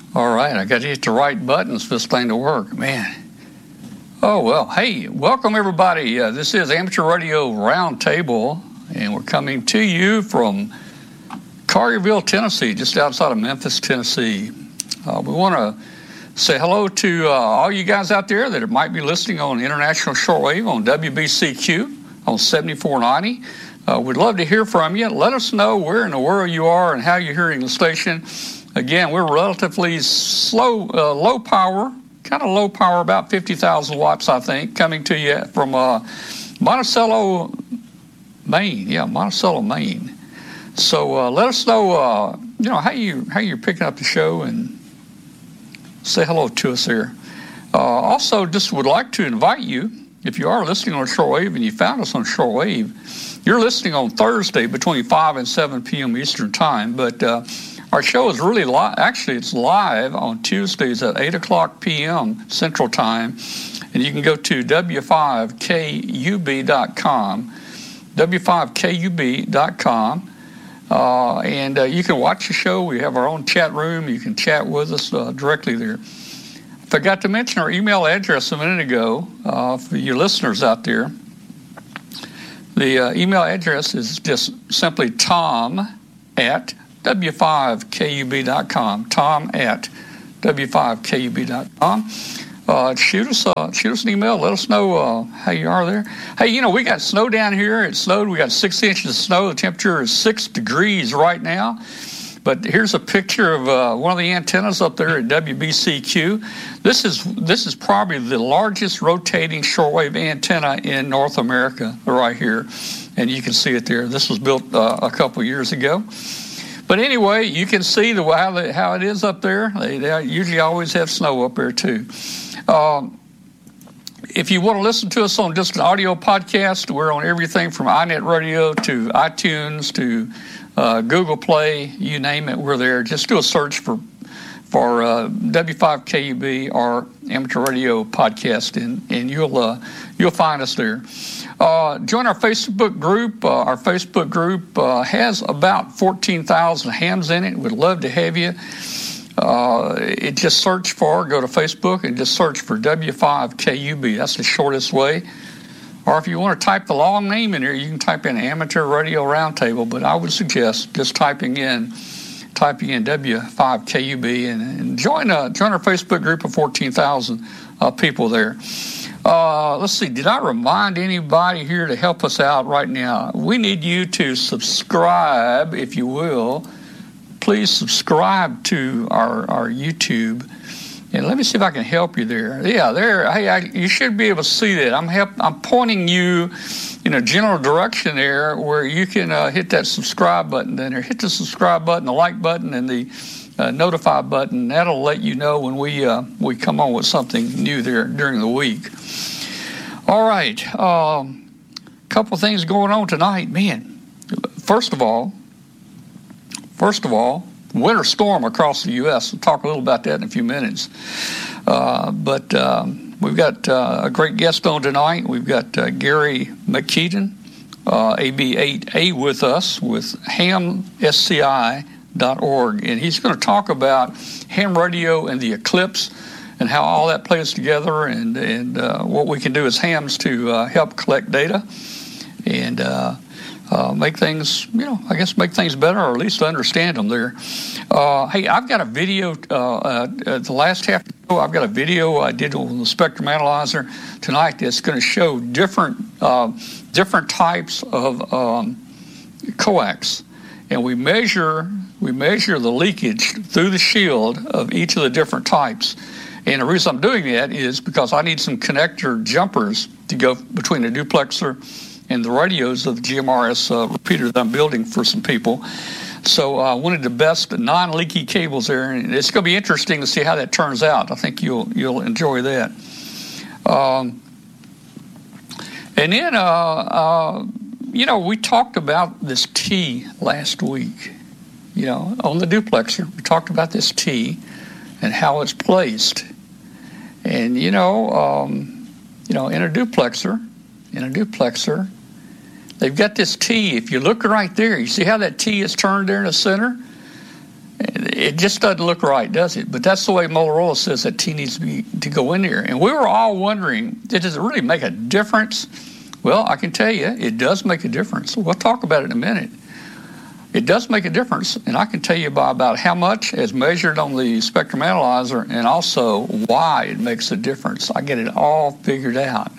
All right, I got to hit the right buttons for this thing to work, man. Oh, well, hey, welcome everybody. This is Amateur Radio Roundtable, and we're coming to you from Collierville, Tennessee, just outside of Memphis, Tennessee. We want to say hello to all you guys out there that might be listening on International Shortwave on WBCQ on 7490. We'd love to hear from you. Let us know where in the world you are and how you're hearing the station. Again, we're relatively low power, kind of low power, about 50,000 watts, I think, coming to you from Monticello, Maine. Yeah, Monticello, Maine. So let us know, how you're picking up the show and say hello to us here. Also, just would like to invite you, if you are listening on shortwave and you found us on shortwave, you're listening on Thursday between 5 and 7 p.m. Eastern Time, but our show is really live. Actually, it's live on Tuesdays at 8 o'clock p.m. Central Time, and you can go to w5kub.com, w5kub.com, and you can watch the show. We have our own chat room. You can chat with us directly there. Forgot to mention our email address a minute ago for you listeners out there. The email address is just simply tom@w5kub.com, tom@w5kub.com. Shoot us an email. Let us know how you are there. Hey, we got snow down here. It snowed. We got 6 inches of snow. The temperature is 6 degrees right now. But here's a picture of one of the antennas up there at WBCQ. This is probably the largest rotating shortwave antenna in North America right here, and you can see it there. This was built a couple years ago. But anyway, you can see how it is up there. They usually always have snow up there too. If you want to listen to us on just an audio podcast, we're on everything from iNet Radio to iTunes to Google Play, you name it, we're there. Just do a search for W5KUB or Amateur Radio Podcast, and you'll find us there. Join our Facebook group. Our Facebook group has about 14,000 hams in it. We'd love to have you. Go to Facebook and just search for W5KUB. That's the shortest way. Or if you want to type the long name in here, you can type in Amateur Radio Roundtable, but I would suggest just typing in W5KUB and join our Facebook group of 14,000 people there. Let's see, did I remind anybody here to help us out right now? We need you to subscribe, if you will. Please subscribe to our YouTube. And let me see if I can help you there. Yeah, there. Hey, you should be able to see that. I'm pointing you in a general direction there where you can hit that subscribe button. Then hit the subscribe button, the like button, and the notify button. That'll let you know when we come on with something new there during the week. All right, couple things going on tonight, man. First of all, winter storm across the U.S. We'll talk a little about that in a few minutes. But we've got a great guest on tonight. We've got Gary McKeaton, AB8A, with us with hamsci.org. And he's going to talk about ham radio and the eclipse and how all that plays together and what we can do as hams to help collect data and make things better, or at least understand them there. Hey, I've got a video, the last half of the show, I've got a video I did on the Spectrum Analyzer tonight that's going to show different types of coax. And we measure the leakage through the shield of each of the different types. And the reason I'm doing that is because I need some connector jumpers to go between the duplexer and the radios of the GMRS repeater that I'm building for some people. So I wanted the best non-leaky cables there, and it's going to be interesting to see how that turns out. I think you'll enjoy that. And then, we talked about this T last week, on the duplexer. We talked about this T and how it's placed. And, in a duplexer, they've got this T. If you look right there, you see how that T is turned there in the center? it just doesn't look right, does it? But that's the way Motorola says that T needs to go in there. And we were all wondering, does it really make a difference? Well, I can tell you, it does make a difference. We'll talk about it in a minute. It does make a difference, and I can tell you about how much as measured on the spectrum analyzer and also why it makes a difference. I get it all figured out.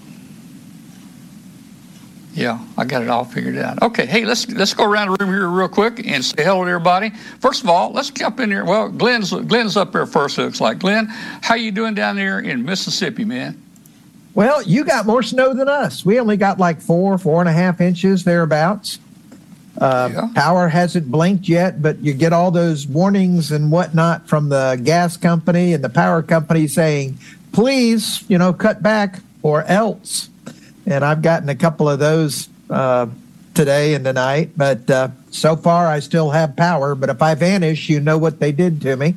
Yeah, I got it all figured out. Okay, hey, let's go around the room here real quick and say hello to everybody. First of all, let's jump in here. Well, Glenn's up there first, it looks like. Glenn, how you doing down there in Mississippi, man? Well, you got more snow than us. We only got like 4.5 inches thereabouts. Power hasn't blinked yet, but you get all those warnings and whatnot from the gas company and the power company saying, please, cut back or else. And I've gotten a couple of those today and tonight, but so far I still have power. But if I vanish, you know what they did to me.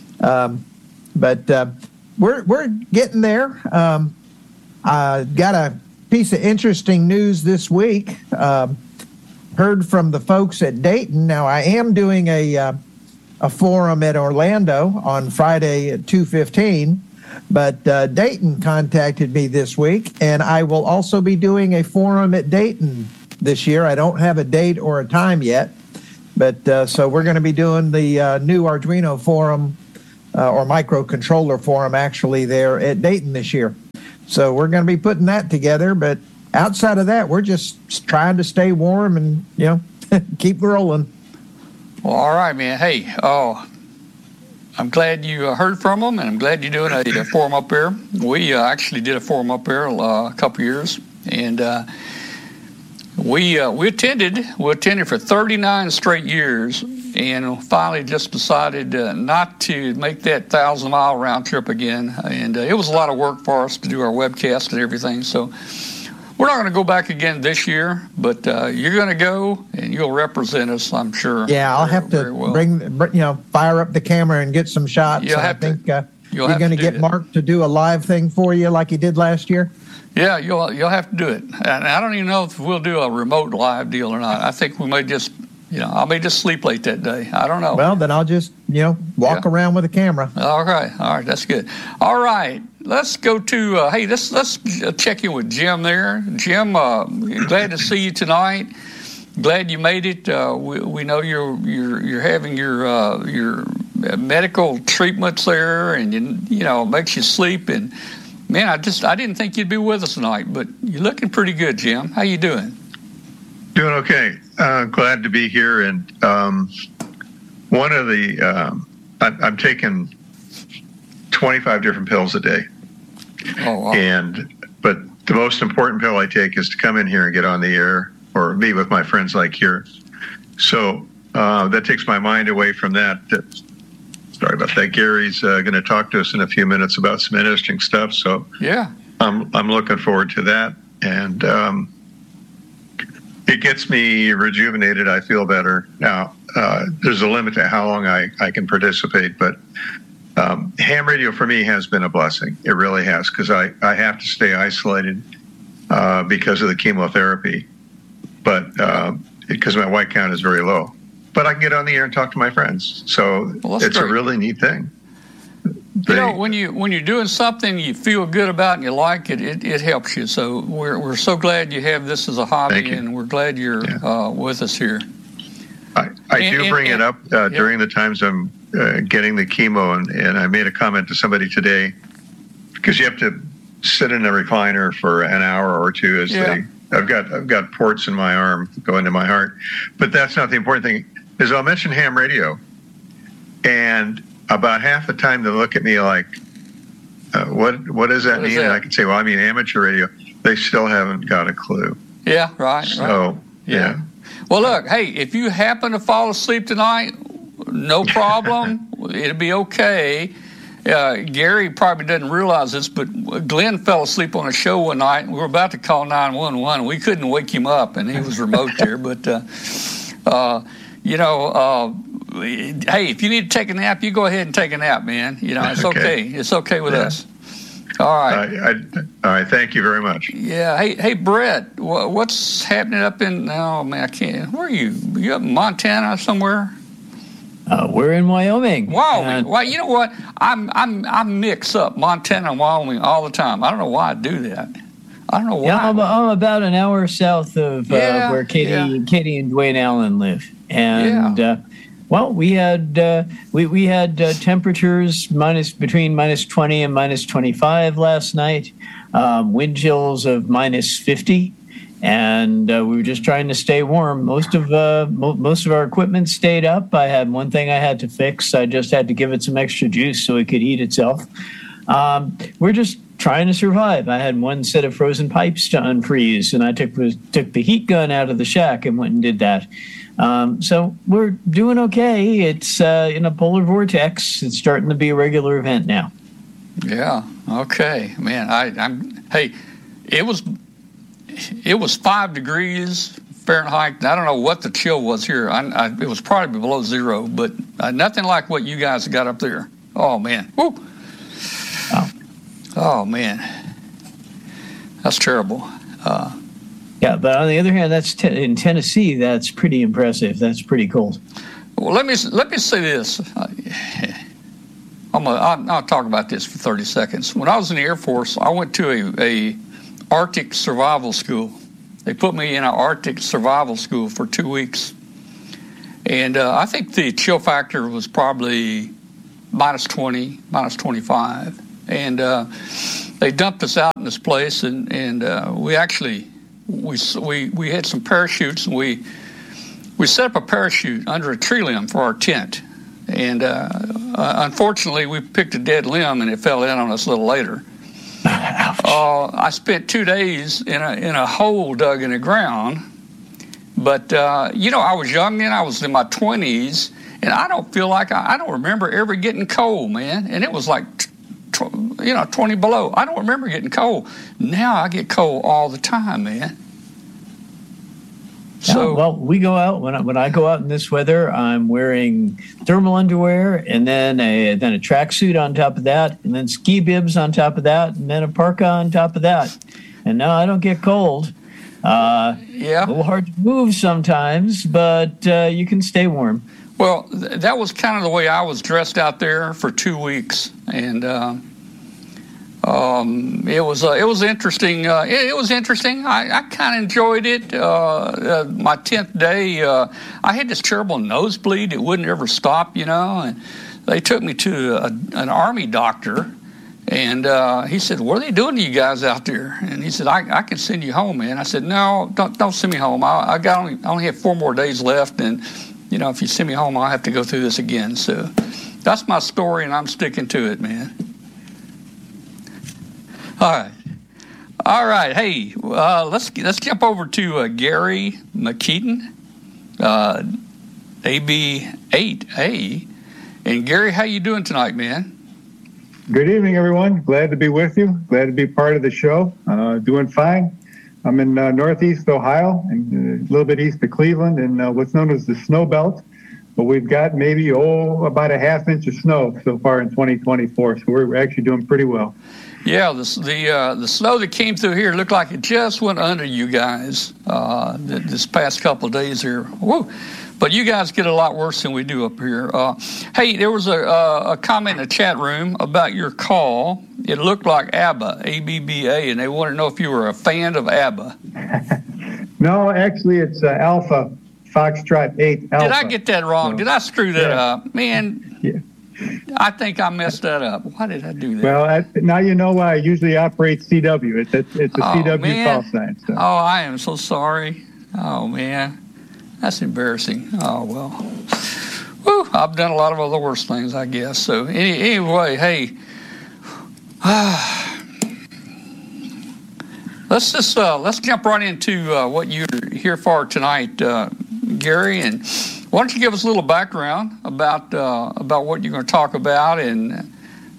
But we're getting there. I got a piece of interesting news this week. Heard from the folks at Dayton. Now, I am doing a forum at Orlando on Friday at 2:15, but Dayton contacted me this week, and I will also be doing a forum at Dayton this year. I don't have a date or a time yet, but so we're going to be doing the new Arduino forum or microcontroller forum actually there at Dayton this year. So we're going to be putting that together, but outside of that, we're just trying to stay warm and, keep rolling. Well, all right, man. Hey, I'm glad you heard from them, and I'm glad you're doing a forum up there. We actually did a forum up there a couple years, and we attended for 39 straight years, and finally just decided not to make that 1,000-mile round trip again. And it was a lot of work for us to do our webcast and everything. So we're not going to go back again this year, but you're going to go and you'll represent us, I'm sure. Yeah, I'll have to well. Fire up the camera and get some shots. I think you're going to get Mark to do a live thing for you like he did last year. Yeah, you'll have to do it. And I don't even know if we'll do a remote live deal or not. I think we may just, I may just sleep late that day. I don't know. Well, then I'll just, walk around with a camera. All right, that's good. All right, let's go to, let's check in with Jim there. Jim, glad to see you tonight. Glad you made it. We know you're having your medical treatments there, and it makes you sleep. And man, I didn't think you'd be with us tonight, but you're looking pretty good, Jim. How you doing? Doing okay. Glad to be here. And one of the I'm taking 25 different pills a day. Oh, wow. But the most important pill I take is to come in here and get on the air or meet with my friends like here. So that takes my mind away from that. Sorry about that. Gary's going to talk to us in a few minutes about some interesting stuff. So yeah, I'm looking forward to that. And it gets me rejuvenated. I feel better. Now, there's a limit to how long I can participate, but ham radio for me has been a blessing. It really has, because I have to stay isolated because of the chemotherapy, but because my white count is very low. But I can get on the air and talk to my friends. So it's great. A really neat thing. When you're doing something you feel good about and you like it, it helps you. So we're so glad you have this as a hobby, and we're glad you're with us here. I do bring it up during the times I'm getting the chemo, and I made a comment to somebody today, because you have to sit in a recliner for an hour or two I've got ports in my arm go into my heart, but that's not the important thing. Is I'll mention ham radio, and about half the time they look at me like, what does that mean? And I can say, well, I mean amateur radio. They still haven't got a clue. Yeah, right. So, yeah. Well, look, hey, if you happen to fall asleep tonight, no problem. It'll be okay. Gary probably doesn't realize this, but Glenn fell asleep on a show one night, and we were about to call 911. We couldn't wake him up, and he was remote there. But, hey, if you need to take a nap, you go ahead and take a nap, man. It's okay. It's okay with us. All right. All right. Thank you very much. Yeah. Hey, Brett, what's happening up in? Oh man, I can't. Where are you? You up in Montana somewhere? We're in Wyoming. Wyoming. Well, you know what? I mix up Montana and Wyoming all the time. I don't know why I do that. I don't know why. Yeah, I'm about an hour south of where Katie and Dwayne Allen live, and well, we had temperatures between minus 20 and minus 25 last night, wind chills of minus 50. And we were just trying to stay warm. Most of our equipment stayed up. I had one thing I had to fix. I just had to give it some extra juice so it could heat itself. We're just trying to survive. I had one set of frozen pipes to unfreeze, and I took the heat gun out of the shack and went and did that. So we're doing okay. It's in a polar vortex. It's starting to be a regular event now. Yeah. Okay, man. Hey, it was 5 degrees Fahrenheit. I don't know what the chill was here. It was probably below zero, but nothing like what you guys got up there. Oh, man. Woo. Oh, man. That's terrible. Yeah, but on the other hand, that's in Tennessee. That's pretty impressive. That's pretty cold. Well, let me say this. I'll talk about this for 30 seconds. When I was in the Air Force, I went to a Arctic survival school. They put me in an Arctic survival school for 2 weeks. And I think the chill factor was probably minus 20, minus 25. And they dumped us out in this place, and we actually we had some parachutes, and we set up a parachute under a tree limb for our tent. And unfortunately, we picked a dead limb, and it fell in on us a little later. I spent 2 days in a hole dug in the ground, but I was young then. I was in my 20s, and I don't feel like I don't remember ever getting cold, man. And it was like 20 below. I don't remember getting cold. Now I get cold all the time, man. So, well, we go out when I go out in this weather. I'm wearing thermal underwear, and then a tracksuit on top of that, and then ski bibs on top of that, and then a parka on top of that. And now I don't get cold. A little hard to move sometimes, but you can stay warm. Well, that was kind of the way I was dressed out there for 2 weeks, and it was interesting. It was interesting. I kind of enjoyed it. My 10th day, I had this terrible nosebleed. It wouldn't ever stop, and they took me to an Army doctor, and he said, "What are they doing to you guys out there?" And he said, "I can send you home, man." I said, "No, don't send me home. I only have 4 more days left, and if you send me home, I'll have to go through this again." So that's my story, and I'm sticking to it, man. All right. Hey, let's jump over to Gary McKeaton, AB8A. And Gary, how you doing tonight, man? Good evening, everyone. Glad to be with you. Glad to be part of the show. Doing fine. I'm in Northeast Ohio, and a little bit east of Cleveland, and what's known as the Snow Belt. But we've got maybe about a half inch of snow so far in 2024. So we're actually doing pretty well. Yeah, the snow that came through here looked like it just went under you guys this past couple of days here. Woo. But you guys get a lot worse than we do up here. Hey, there was a comment in the chat room about your call. It looked like ABBA, A-B-B-A, and they want to know if you were a fan of ABBA. No, actually, it's Alpha, Foxtrot 8 Alpha. Did I get that wrong? Did I screw that up? Man, yeah. I think I messed that up. Why did I do that? Well, now you know why I usually operate CW. It's a CW man. call sign. So. Oh, I am so sorry. Oh, man. That's embarrassing. Oh, well. Whew, I've done a lot of other worse things, I guess. So anyway, hey, let's jump right into what you're here for tonight, Gary. And why don't you give us a little background about what you're going to talk about, and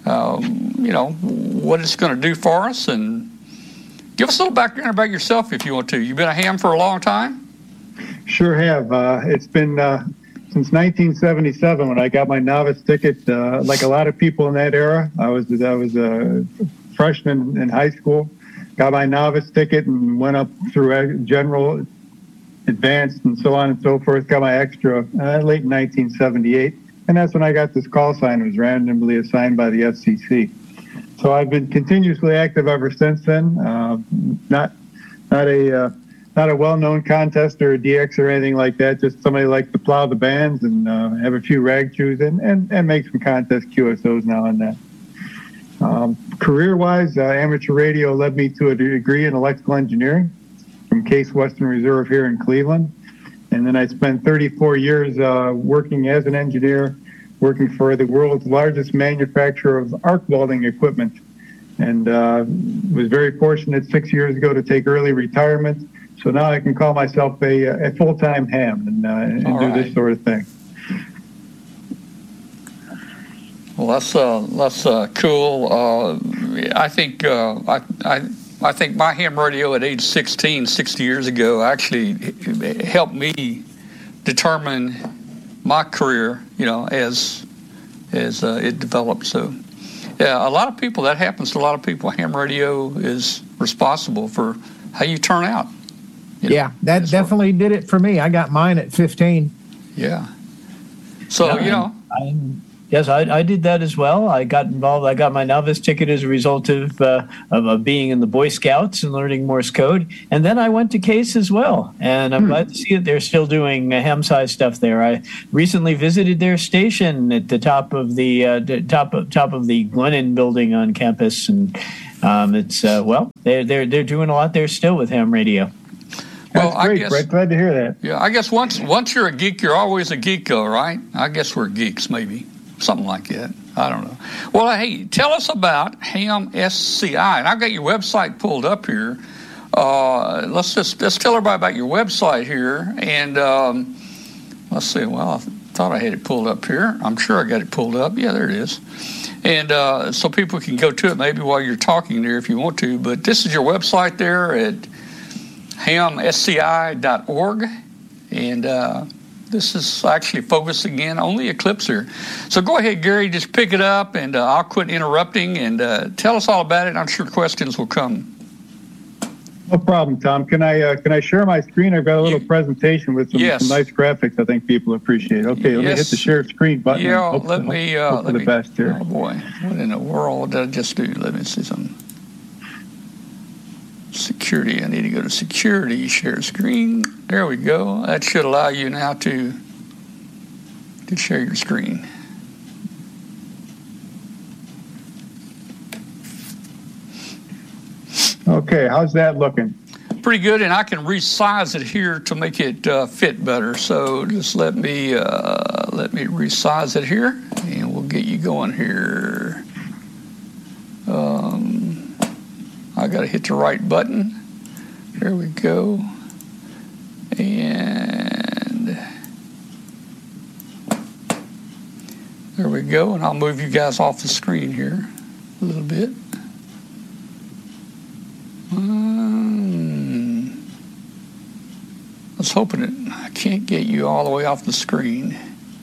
what it's going to do for us, and give us a little background about yourself if you want to. You've been a ham for a long time. Sure have. It's been since 1977 when I got my novice ticket. Like a lot of people in that era, I was a freshman in high school. Got my novice ticket and went up through general, advanced, and so on and so forth. Got my extra late in 1978. and that's when I got this call sign. It was randomly assigned by the FCC. So I've been continuously active ever since then. Not a well-known contest or a DX or anything like that. Just somebody likes to plow the bands and have a few rag chews and make some contest QSOs now and then. Career-wise, amateur radio led me to a degree in electrical engineering from Case Western Reserve here in Cleveland. And then I spent 34 years working as an engineer, working for the world's largest manufacturer of arc welding equipment. And was very fortunate 6 years ago to take early retirement. So now I can call myself a full-time ham and do this sort of thing. Well, that's cool. I think my ham radio at age 16, 60 years ago, actually helped me determine my career, as it developed. So, yeah, a lot of people, that happens to a lot of people. Ham radio is responsible for how you turn out. Yeah, that definitely did it for me. I got mine at 15. Yeah. So, Yes, I did that as well. I got involved. I got my novice ticket as a result of being in the Boy Scouts and learning Morse code. And then I went to Case as well. And I'm glad to see that they're still doing ham-sized stuff there. I recently visited their station at the top of the top of the Glennon building on campus, and it's they're doing a lot there still with ham radio. Well, that's great, Brett. Glad to hear that. Yeah, I guess once you're a geek, you're always a geek, though, right? I guess we're geeks, maybe. Something like that. I don't know. Well, hey, tell us about Ham SCI. And I've got your website pulled up here. Let's tell everybody about your website here. And let's see. Well, I thought I had it pulled up here. I'm sure I got it pulled up. Yeah, there it is. And so people can go to it maybe while you're talking there if you want to. But this is your website there at hamsci.org. And this is actually focused again on the eclipse here. So go ahead, Gary, just pick it up, and I'll quit interrupting, and tell us all about it. I'm sure questions will come. No problem, Tom. Can I share my screen? I've got a little presentation with some nice graphics I think people appreciate. Okay, let me hit the share screen button. Yeah, let me the best here. Oh, boy. What in the world did I just do? Let me see something. Security. I need to go to security, share screen. There we go. That should allow you now to share your screen. Okay, how's that looking? Pretty good, and I can resize it here to make it fit better. So just let me resize it here, and we'll get you going here. I got to hit the right button. There we go. And there we go. And I'll move you guys off the screen here a little bit. I was hoping I can't get you all the way off the screen.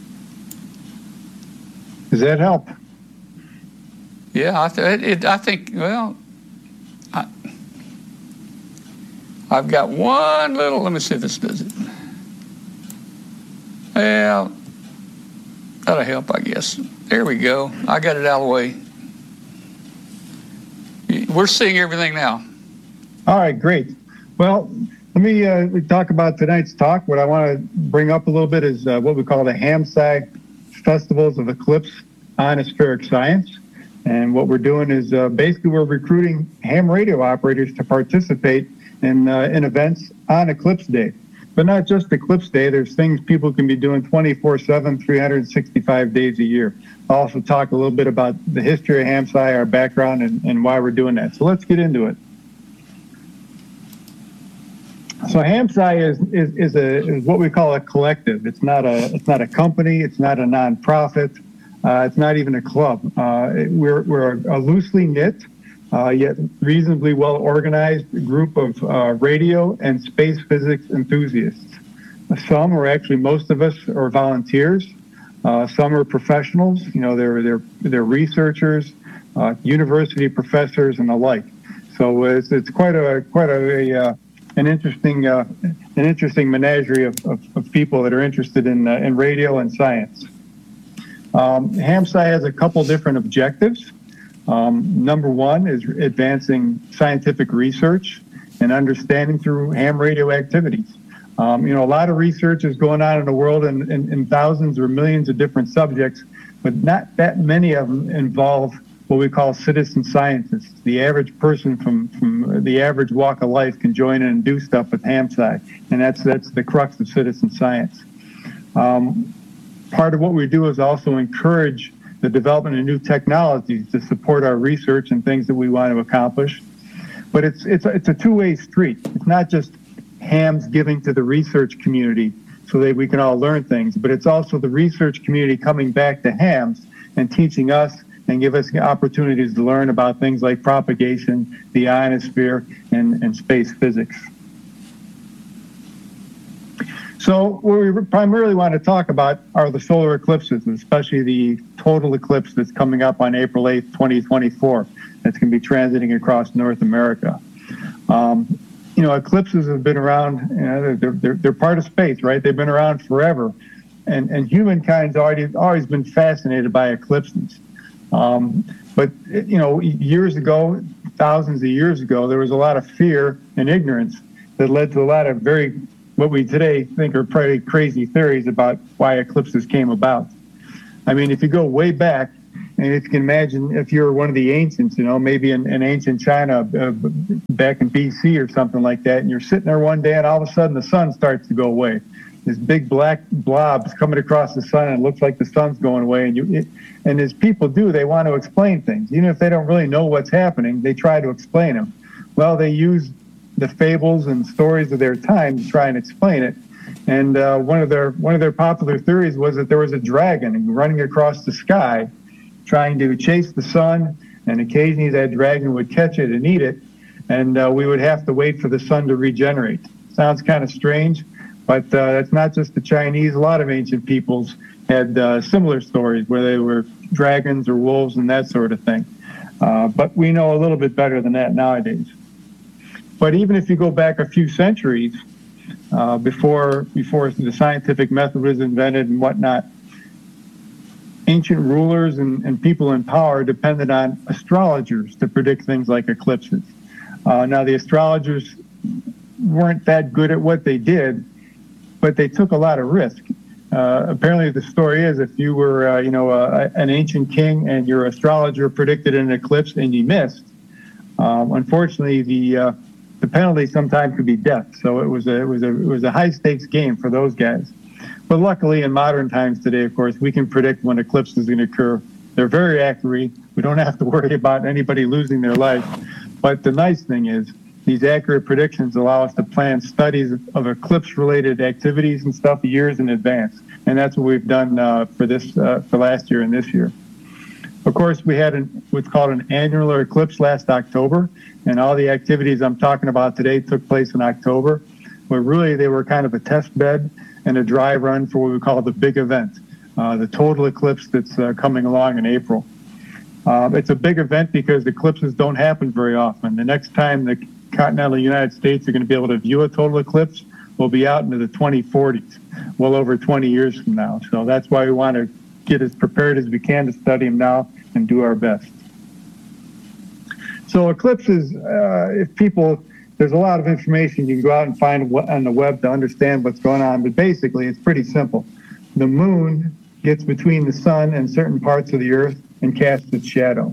Does that help? Yeah, I think, well, I've got one little, let me see if this does it. Well, that'll help, I guess. There we go. I got it out of the way. We're seeing everything now. All right, great. Well, let me talk about tonight's talk. What I want to bring up a little bit is what we call the HamSci Festivals of Eclipse Ionospheric Science. And what we're doing is basically we're recruiting ham radio operators to participate in events on Eclipse Day. But not just Eclipse Day. There's things people can be doing 24/7, 365 days a year. I'll also talk a little bit about the history of HamSci, our background, and why we're doing that. So let's get into it. So HamSci is what we call a collective. It's not a company. It's not a nonprofit. It's not even a club. We're a loosely knit, yet reasonably well organized group of radio and space physics enthusiasts. Some, or actually most of us, are volunteers. Some are professionals. They're researchers, university professors, and the like. So it's quite an interesting menagerie of people that are interested in radio and science. HAMSCI has a couple different objectives. Number one is advancing scientific research and understanding through ham radio activities. A lot of research is going on in the world in thousands or millions of different subjects, but not that many of them involve what we call citizen scientists. The average person from the average walk of life can join in and do stuff with HAMSCI, and that's the crux of citizen science. Part of what we do is also encourage the development of new technologies to support our research and things that we want to accomplish. But it's a two-way street. It's not just hams giving to the research community so that we can all learn things, but it's also the research community coming back to hams and teaching us and give us opportunities to learn about things like propagation, the ionosphere, and space physics. So what we primarily want to talk about are the solar eclipses, especially the total eclipse that's coming up on April 8th, 2024. That's going to be transiting across North America. Eclipses have been around, they're part of space, right? They've been around forever. And humankind's always been fascinated by eclipses. But years ago, thousands of years ago, there was a lot of fear and ignorance that led to a lot of what we today think are pretty crazy theories about why eclipses came about. I mean, if you go way back, and if you can imagine if you're one of the ancients, maybe in ancient China back in BC or something like that, and you're sitting there one day and all of a sudden the sun starts to go away. This big black blob's coming across the sun and it looks like the sun's going away. And as people do, they want to explain things. Even if they don't really know what's happening, they try to explain them. Well, they use the fables and stories of their time to try and explain it. And one of their popular theories was that there was a dragon running across the sky trying to chase the sun, and occasionally that dragon would catch it and eat it, and we would have to wait for the sun to regenerate. Sounds kind of strange, but it's not just the Chinese. A lot of ancient peoples had similar stories where they were dragons or wolves and that sort of thing. But we know a little bit better than that nowadays. But even if you go back a few centuries before the scientific method was invented and whatnot, ancient rulers and people in power depended on astrologers to predict things like eclipses. Now, the astrologers weren't that good at what they did, but they took a lot of risk. Apparently, the story is if you were, an ancient king and your astrologer predicted an eclipse and you missed, unfortunately, the penalty sometimes could be death. So it was a high stakes game for those guys. But luckily, in modern times today, of course, we can predict when eclipses are going to occur. They're very accurate. We don't have to worry about anybody losing their life. But the nice thing is these accurate predictions allow us to plan studies of eclipse-related activities and stuff years in advance. And that's what we've done for last year and this year. Of course, we had what's called an annular eclipse last October, and all the activities I'm talking about today took place in October, where really they were kind of a test bed and a dry run for what we call the big event, the total eclipse that's coming along in April. It's a big event because eclipses don't happen very often. The next time the continental United States are going to be able to view a total eclipse will be out into the 2040s, well over 20 years from now. So that's why we want to get as prepared as we can to study them now and do our best. So eclipses, there's a lot of information you can go out and find on the web to understand what's going on, but basically it's pretty simple. The moon gets between the sun and certain parts of the earth and casts its shadow.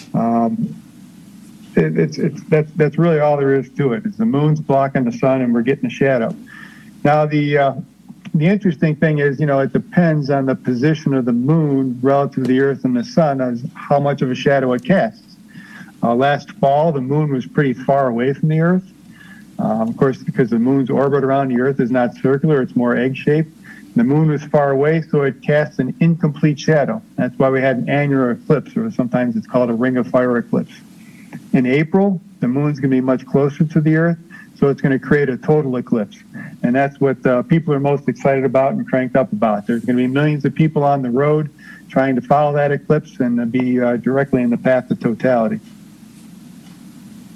That's really all there is to it. It's the moon's blocking the sun and we're getting a shadow. Now the interesting thing is, it depends on the position of the moon relative to the earth and the sun as how much of a shadow it casts. Last fall, the moon was pretty far away from the Earth. Of course, because the moon's orbit around the Earth is not circular, it's more egg-shaped. The moon was far away, so it casts an incomplete shadow. That's why we had an annular eclipse, or sometimes it's called a ring of fire eclipse. In April, the moon's going to be much closer to the Earth, so it's going to create a total eclipse. And that's what people are most excited about and cranked up about. There's going to be millions of people on the road trying to follow that eclipse and be directly in the path to totality.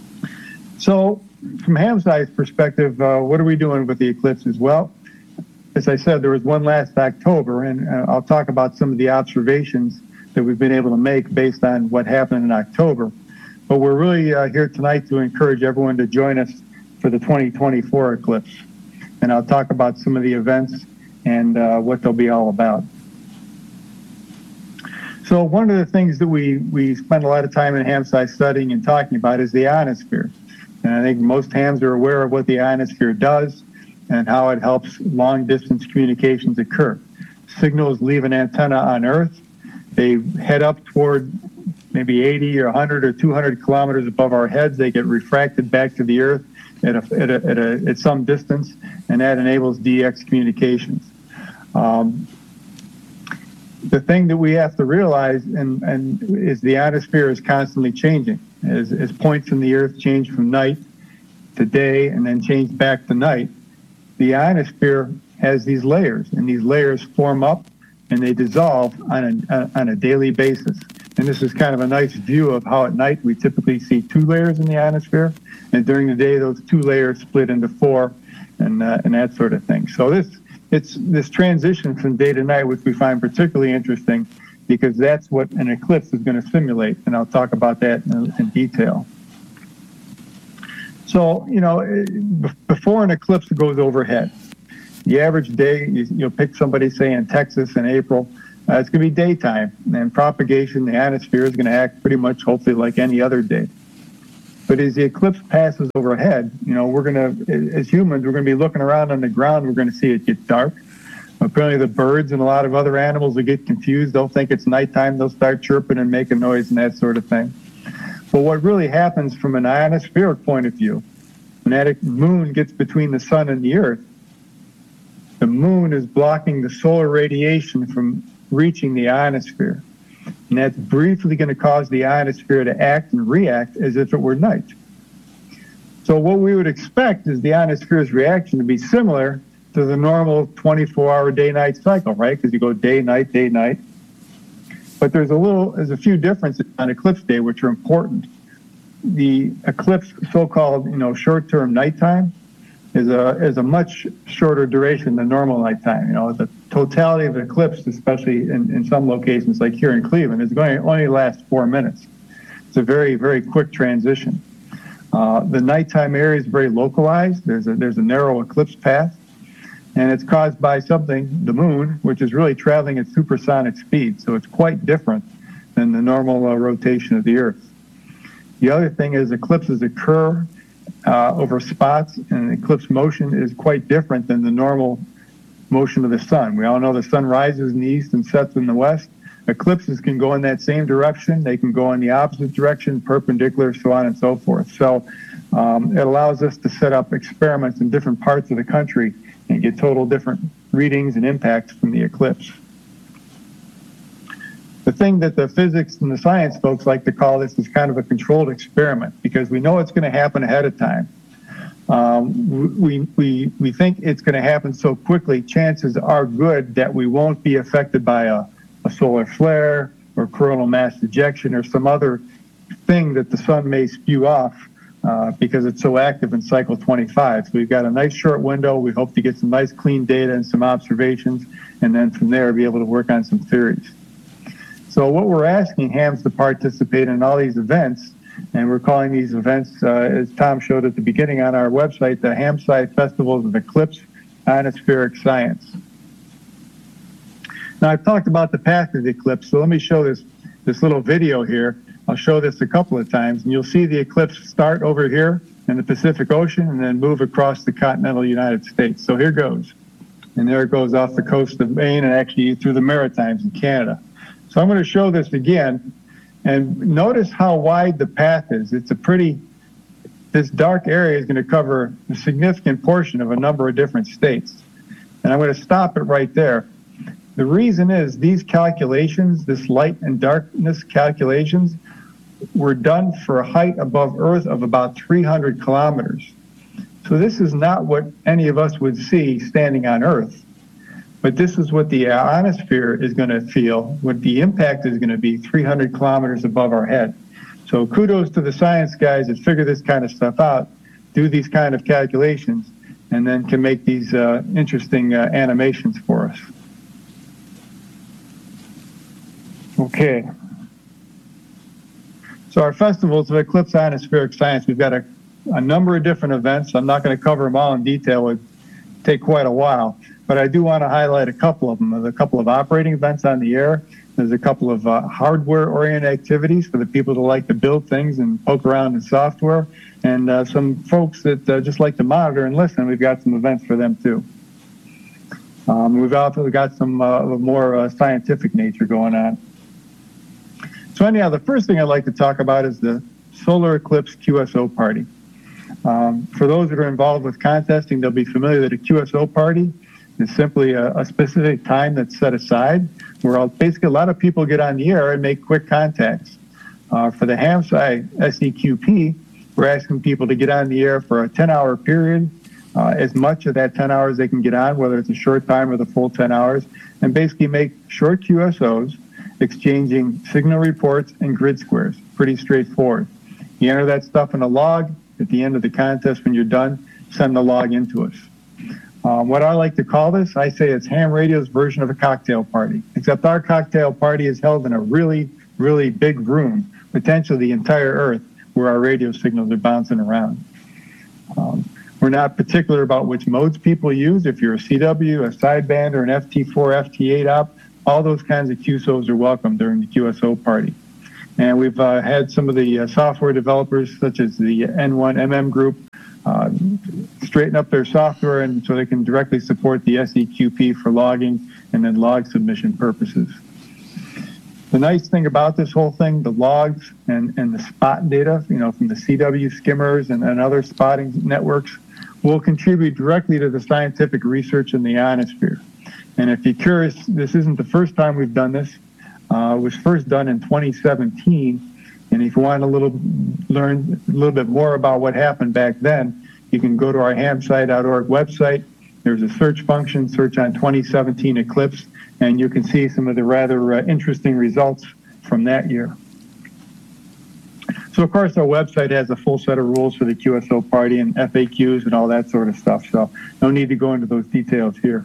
So from HAMSCI's perspective, what are we doing with the eclipses? Well, as I said, there was one last October, and I'll talk about some of the observations that we've been able to make based on what happened in October. But we're really here tonight to encourage everyone to join us for the 2024 eclipse. And I'll talk about some of the events and what they'll be all about. So one of the things that we spend a lot of time in HamSci studying and talking about is the ionosphere. And I think most hams are aware of what the ionosphere does and how it helps long-distance communications occur. Signals leave an antenna on Earth. They head up toward maybe 80 or 100 or 200 kilometers above our heads. They get refracted back to the Earth at some distance, and that enables DX communications. The thing that we have to realize and is the ionosphere is constantly changing. As points in the Earth change from night to day and then change back to night, the ionosphere has these layers, and these layers form up and they dissolve on a daily basis. And this is kind of a nice view of how at night we typically see 2 layers in the ionosphere, and during the day those 2 layers split into 4, and that sort of thing. So it's this transition from day to night, which we find particularly interesting, because that's what an eclipse is going to simulate, and I'll talk about that in detail. So, before an eclipse goes overhead, the average day, you'll pick somebody, say, in Texas in April, it's going to be daytime, and propagation, the ionosphere is going to act pretty much, hopefully, like any other day. But as the eclipse passes overhead, we're going to, as humans, we're going to be looking around on the ground, we're going to see it get dark. Apparently the birds and a lot of other animals will get confused. They'll think it's nighttime. They'll start chirping and making noise and that sort of thing. But what really happens from an ionospheric point of view, when that moon gets between the sun and the Earth, the moon is blocking the solar radiation from reaching the ionosphere. And that's briefly going to cause the ionosphere to act and react as if it were night. So what we would expect is the ionosphere's reaction to be similar to the normal 24-hour day-night cycle, right? Because you go day-night, day-night. But there's a few differences on eclipse day which are important. The eclipse, so-called, short-term nighttime, is a much shorter duration than normal nighttime. The totality of an eclipse, especially in some locations like here in Cleveland, is going to only last 4 minutes. It's a very, very quick transition. The nighttime area is very localized. There's a narrow eclipse path, and it's caused by something, the moon, which is really traveling at supersonic speed. So it's quite different than the normal rotation of the Earth. The other thing is eclipses occur over spots, and eclipse motion is quite different than the normal motion of the sun. We all know the sun rises in the east and sets in the west. Eclipses can go in that same direction. They can go in the opposite direction, perpendicular, so on and so forth. So it allows us to set up experiments in different parts of the country and get total different readings and impacts from the eclipse. The thing that the physics and the science folks like to call this is kind of a controlled experiment, because we know it's going to happen ahead of time. We think it's going to happen so quickly, chances are good that we won't be affected by a solar flare or coronal mass ejection or some other thing that the sun may spew off because it's so active in cycle 25. So we've got a nice short window. We hope to get some nice clean data and some observations, and then from there be able to work on some theories. So what we're asking hams to participate in all these events, and we're calling these events, as Tom showed at the beginning on our website, the HamSci Festivals of Eclipse Ionospheric Science. Now, I've talked about the path of the eclipse, so let me show this little video here. I'll show this a couple of times, and you'll see the eclipse start over here in the Pacific Ocean and then move across the continental United States. So here goes. And there it goes off the coast of Maine and actually through the Maritimes in Canada. So I'm going to show this again, and notice how wide the path is. This dark area is going to cover a significant portion of a number of different states. And I'm going to stop it right there. The reason is these calculations, this light and darkness calculations, were done for a height above Earth of about 300 kilometers. So this is not what any of us would see standing on Earth. But this is what the ionosphere is going to feel, what the impact is going to be 300 kilometers above our head. So kudos to the science guys that figure this kind of stuff out, do these kind of calculations, and then can make these interesting animations for us. Okay. So our festivals of Eclipse Ionospheric Science, we've got a number of different events. I'm not going to cover them all in detail. It would take quite a while. But I do want to highlight a couple of them. There's a couple of operating events on the air. There's a couple of hardware-oriented activities for the people that like to build things and poke around in software. And some folks that just like to monitor and listen. We've got some events for them, too. We've also got some more scientific nature going on. So anyhow, the first thing I'd like to talk about is the Solar Eclipse QSO Party. For those that are involved with contesting, they'll be familiar that a QSO party is simply a specific time that's set aside where basically a lot of people get on the air and make quick contacts. For the HAMSci SEQP, we're asking people to get on the air for a 10-hour period, as much of that 10 hours they can get on, whether it's a short time or the full 10 hours, and basically make short QSOs exchanging signal reports and grid squares. Pretty straightforward. You enter that stuff in a log. At the end of the contest, when you're done, send the log in to us. What I like to call this, I say it's ham radio's version of a cocktail party, except our cocktail party is held in a really, really big room, potentially the entire Earth, where our radio signals are bouncing around. We're not particular about which modes people use. If you're a CW, a sideband, or an FT4, FT8 op, all those kinds of QSOs are welcome during the QSO party. And we've had some of the software developers, such as the N1MM group, straighten up their software and so they can directly support the SEQP for logging and then log submission purposes. The nice thing about this whole thing, the logs and the spot data, from the CW skimmers and other spotting networks, will contribute directly to the scientific research in the ionosphere. And if you're curious, this isn't the first time we've done this. It was first done in 2017. And if you want to learn a little bit more about what happened back then, you can go to our hamsci.org website. There's a search function, search on 2017 Eclipse, and you can see some of the rather interesting results from that year. So, of course, our website has a full set of rules for the QSO party and FAQs and all that sort of stuff, so no need to go into those details here.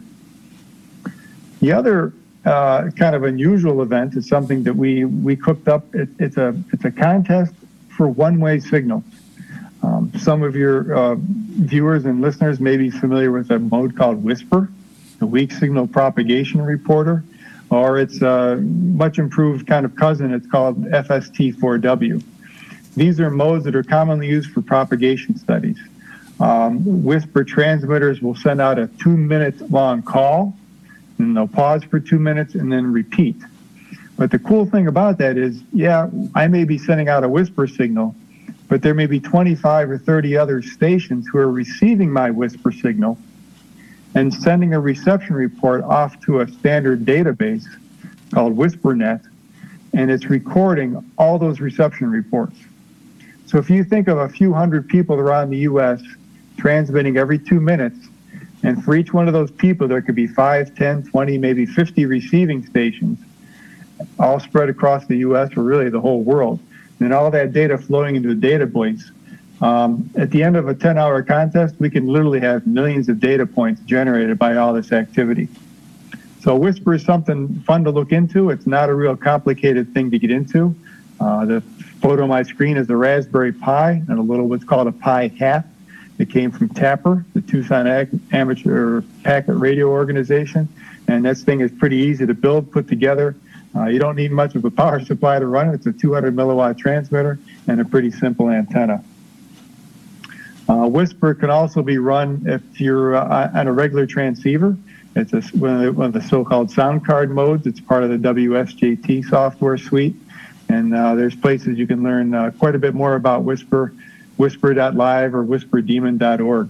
The other kind of unusual event is something that we cooked up. It's a contest for one-way signals. Some of your viewers and listeners may be familiar with a mode called WSPR, the Weak Signal Propagation Reporter, or its much improved kind of cousin. It's called FST4W. These are modes that are commonly used for propagation studies. WSPR transmitters will send out a 2-minute long call, and they'll pause for 2 minutes and then repeat. But the cool thing about that is, I may be sending out a WSPR signal, but there may be 25 or 30 other stations who are receiving my WSPR signal and sending a reception report off to a standard database called WSPRnet, and it's recording all those reception reports. So if you think of a few hundred people around the U.S. transmitting every 2 minutes, and for each one of those people, there could be 5, 10, 20, maybe 50 receiving stations, all spread across the U.S. or really the whole world. And all that data flowing into the database. At the end of a 10-hour contest, we can literally have millions of data points generated by all this activity. So WSPR is something fun to look into. It's not a real complicated thing to get into. The photo on my screen is a Raspberry Pi and a little what's called a Pi hat. It came from TAPR, the Tucson Amateur Packet Radio Organization. And this thing is pretty easy to build, put together. You don't need much of a power supply to run it. It's a 200 milliwatt transmitter and a pretty simple antenna. WSPR can also be run if you're on a regular transceiver. It's one of the so-called sound card modes. It's part of the WSJT software suite. And there's places you can learn quite a bit more about WSPR, WSPR.live or WSPRdemon.org.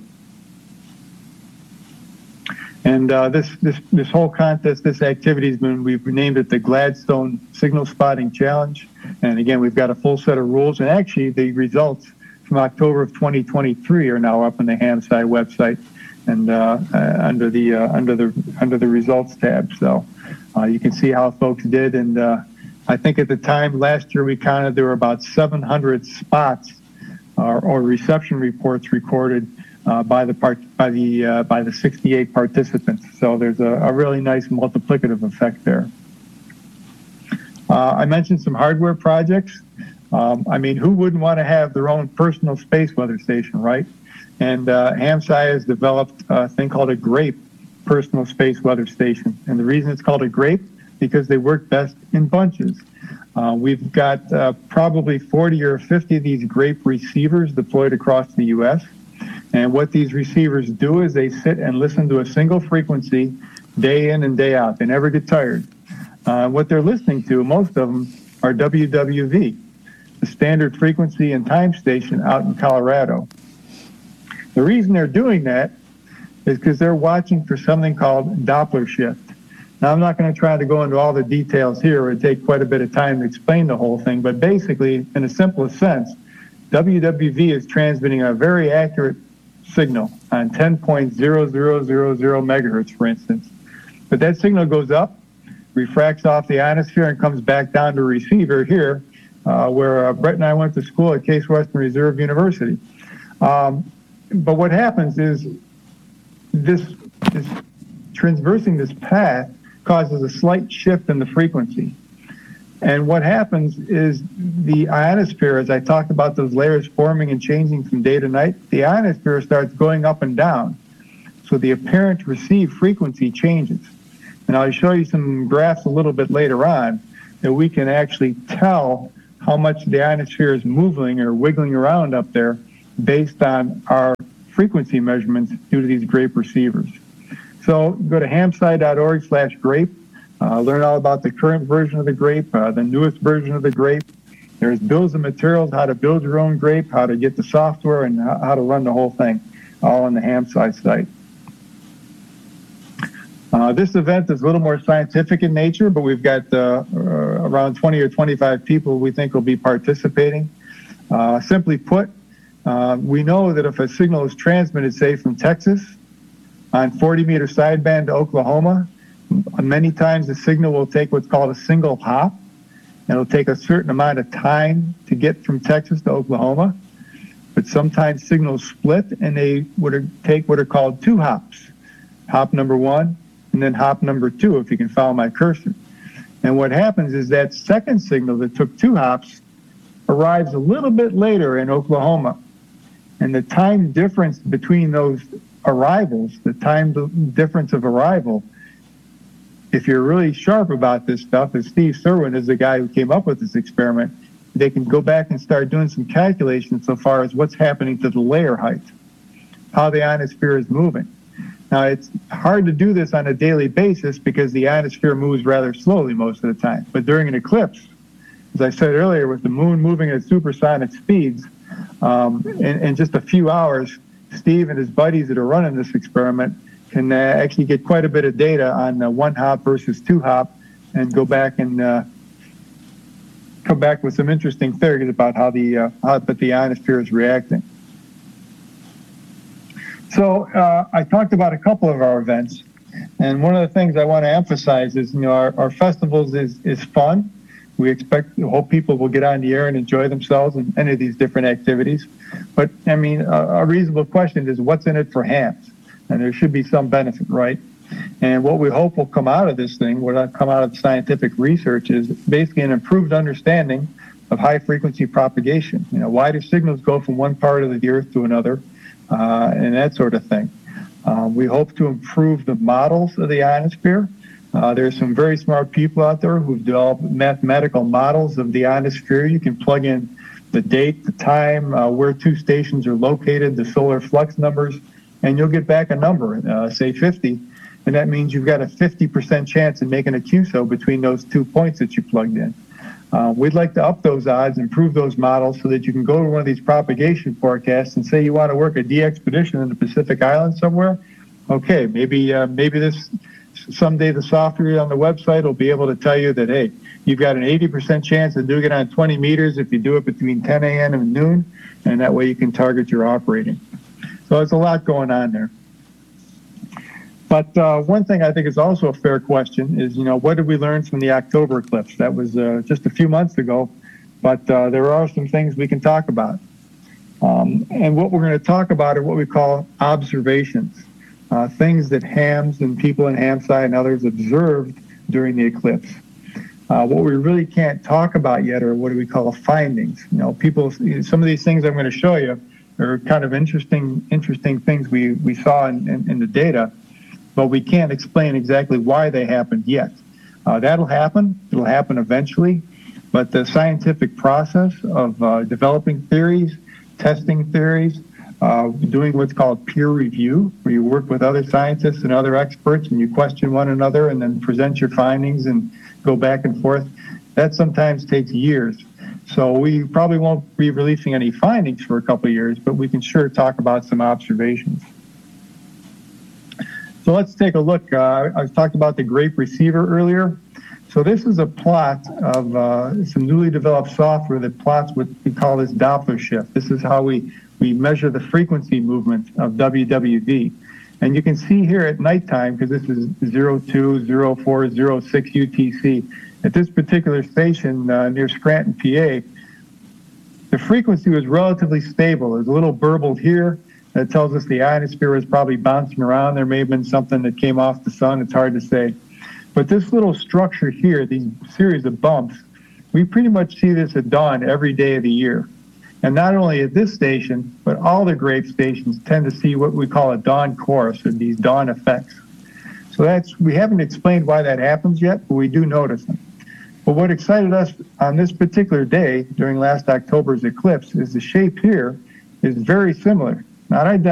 And this whole contest, this activity we've named it the Gladstone Signal Spotting Challenge. And again, we've got a full set of rules. And actually, the results from October of 2023 are now up on the HAMSci website and under the results tab. So you can see how folks did. And I think at the time last year we counted there were about 700 spots or reception reports recorded by the 68 participants. So there's a really nice multiplicative effect there. I mentioned some hardware projects. I mean, who wouldn't want to have their own personal space weather station, right? And HAMSI has developed a thing called a GRAPE personal space weather station. And the reason it's called a GRAPE, because they work best in bunches. We've got probably 40 or 50 of these GRAPE receivers deployed across the U.S. And what these receivers do is they sit and listen to a single frequency day in and day out. They never get tired. What they're listening to, most of them, are WWV, the standard frequency and time station out in Colorado. The reason they're doing that is because they're watching for something called Doppler shift. Now, I'm not going to try to go into all the details here. It would take quite a bit of time to explain the whole thing, but basically, in the simplest sense, WWV is transmitting a very accurate signal on 10.0000 megahertz, for instance. But that signal goes up, refracts off the ionosphere, and comes back down to a receiver here, where Brett and I went to school at Case Western Reserve University. But what happens is this transversing this path causes a slight shift in the frequency. And what happens is the ionosphere, as I talked about those layers forming and changing from day to night, the ionosphere starts going up and down. So the apparent received frequency changes. And I'll show you some graphs a little bit later on that we can actually tell how much the ionosphere is moving or wiggling around up there based on our frequency measurements due to these GRAPE receivers. So go to hamsci.org/GRAPE. Learn all about the current version of the GRAPE, the newest version of the GRAPE. There's bills of materials, how to build your own GRAPE, how to get the software, and how to run the whole thing, all on the HAMSci site. This event is a little more scientific in nature, but we've got around 20 or 25 people we think will be participating. Simply put, we know that if a signal is transmitted, say, from Texas on 40-meter sideband to Oklahoma, many times the signal will take what's called a single hop. It'll take a certain amount of time to get from Texas to Oklahoma, but sometimes signals split and they would take what are called two hops. Hop number one, and then hop number two, if you can follow my cursor. And what happens is that second signal that took two hops arrives a little bit later in Oklahoma. And the time difference between those arrivals, the time difference of arrival, if you're really sharp about this stuff, as Steve Serwin is the guy who came up with this experiment, they can go back and start doing some calculations so far as what's happening to the layer height, how the ionosphere is moving. Now, it's hard to do this on a daily basis because the ionosphere moves rather slowly most of the time. But during an eclipse, as I said earlier, with the moon moving at supersonic speeds, in just a few hours, Steve and his buddies that are running this experiment can actually get quite a bit of data on one hop versus two hop and go back and come back with some interesting theories about how the ionosphere is reacting. So I talked about a couple of our events, and one of the things I want to emphasize is, our festivals is fun. We hope people will get on the air and enjoy themselves in any of these different activities. But, I mean, a reasonable question is, what's in it for HAMS? And there should be some benefit, right? And what we hope will come out of this thing, what will come out of scientific research, is basically an improved understanding of high-frequency propagation. Why do signals go from one part of the Earth to another, and that sort of thing. We hope to improve the models of the ionosphere. There's some very smart people out there who've developed mathematical models of the ionosphere. You can plug in the date, the time, where two stations are located, the solar flux numbers, and you'll get back a number, say 50, and that means you've got a 50% chance of making a QSO between those 2 points that you plugged in. We'd like to up those odds, improve those models so that you can go to one of these propagation forecasts and say you want to work a de-expedition in the Pacific Islands somewhere. Okay, maybe this someday the software on the website will be able to tell you that, hey, you've got an 80% chance of doing it on 20 meters if you do it between 10 a.m. and noon, and that way you can target your operating. So there's a lot going on there. But one thing I think is also a fair question is, what did we learn from the October eclipse? That was just a few months ago, but there are some things we can talk about. And what we're going to talk about are what we call observations, things that hams and people in Hamside and others observed during the eclipse. What we really can't talk about yet are what do we call findings. People, some of these things I'm going to show you are kind of interesting things we saw in the data, but we can't explain exactly why they happened yet. That'll happen. It'll happen eventually. But the scientific process of developing theories, testing theories, doing what's called peer review, where you work with other scientists and other experts and you question one another and then present your findings and go back and forth, that sometimes takes years. So we probably won't be releasing any findings for a couple of years, but we can sure talk about some observations. So let's take a look. I talked about the grape receiver earlier. So this is a plot of some newly developed software that plots what we call this Doppler shift. This is how we measure the frequency movement of WWD. And you can see here at nighttime, because this is 02, 04, 06 UTC, at this particular station near Scranton, PA, the frequency was relatively stable. There's a little burble here that tells us the ionosphere was probably bouncing around. There may have been something that came off the sun. It's hard to say. But this little structure here, these series of bumps, we pretty much see this at dawn every day of the year. And not only at this station, but all the grape stations tend to see what we call a dawn chorus, or these dawn effects. So we haven't explained why that happens yet, but we do notice them. But what excited us on this particular day during last October's eclipse is the shape here is very similar, not identical.